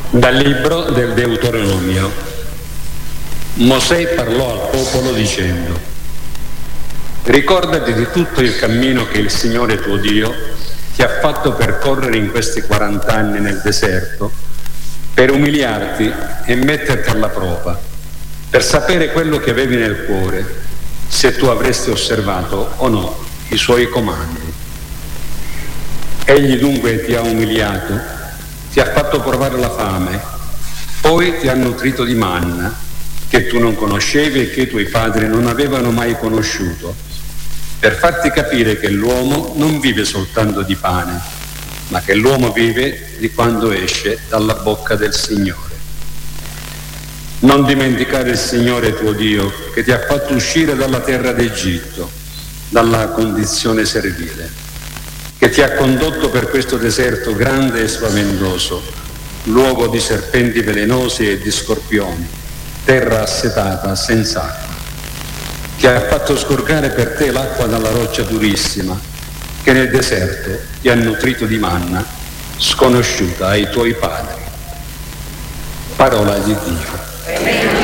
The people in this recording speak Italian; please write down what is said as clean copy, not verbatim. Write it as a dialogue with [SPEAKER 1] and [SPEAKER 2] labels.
[SPEAKER 1] Dal libro del Deuteronomio. Mosè parlò al popolo dicendo: ricordati di tutto il cammino che il Signore tuo Dio ti ha fatto percorrere in questi 40 anni nel deserto, per umiliarti e metterti alla prova, per sapere quello che avevi nel cuore, se tu avresti osservato o no i suoi comandi. Egli dunque ti ha umiliato, ti ha fatto provare la fame, poi ti ha nutrito di manna, che tu non conoscevi e che i tuoi padri non avevano mai conosciuto, per farti capire che l'uomo non vive soltanto di pane, ma che l'uomo vive di quando esce dalla bocca del Signore. Non dimenticare il Signore tuo Dio, che ti ha fatto uscire dalla terra d'Egitto, dalla condizione servile, che ti ha condotto per questo deserto grande e spaventoso, luogo di serpenti velenosi e di scorpioni, terra assetata senza acqua. Ti ha fatto sgorgare per te l'acqua dalla roccia durissima, che nel deserto ti ha nutrito di manna, sconosciuta ai tuoi padri. Parola di Dio.